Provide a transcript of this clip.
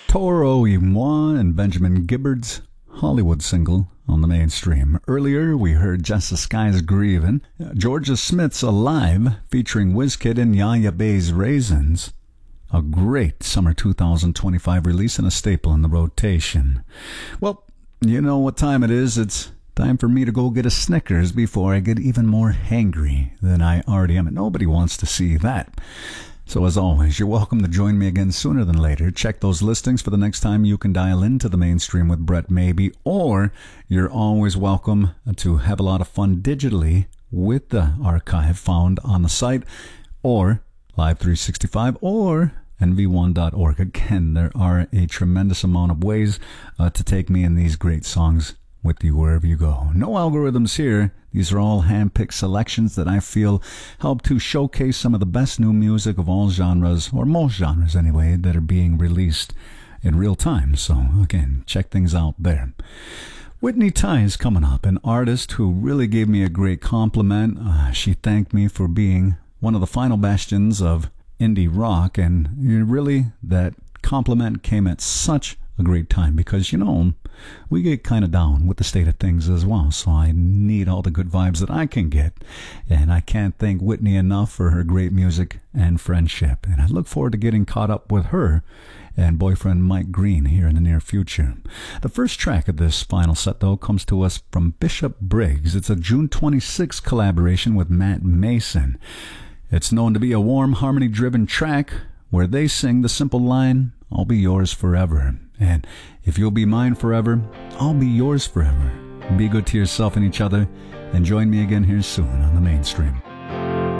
Toro y Moi and Benjamin Gibbard's Hollywood single on the mainstream. Earlier, we heard Just the Sky's Grievin', Georgia Smith's Alive, featuring WizKid and Yaya Bay's Raisins. A great summer 2025 release and a staple in the rotation. Well, you know what time it is. It's time for me to go get a Snickers before I get even more hangry than I already am. And nobody wants to see that. So as always, you're welcome to join me again sooner than later. Check those listings for the next time you can dial into the mainstream with Brett Maybe, or you're always welcome to have a lot of fun digitally with the archive found on the site, or Live 365, or nv1.org. Again, there are a tremendous amount of ways to take me in these great songs with you wherever you go. No algorithms here. These are all hand-picked selections that I feel help to showcase some of the best new music of all genres, or most genres anyway, that are being released in real time. So again, check things out there. Whitney Ty is coming up, an artist who really gave me a great compliment. She thanked me for being one of the final bastions of indie rock, and really that compliment came at such a great time, because we get kind of down with the state of things as well, so I need all the good vibes that I can get, and I can't thank Whitney enough for her great music and friendship, and I look forward to getting caught up with her and boyfriend Mike Green here in the near future. The first track of this final set, though, comes to us from Bishop Briggs. It's a June 26th collaboration with Matt Mason. It's known to be a warm, harmony-driven track where they sing the simple line, "I'll be yours forever." And if you'll be mine forever, I'll be yours forever. Be good to yourself and each other, and join me again here soon on the mainstream.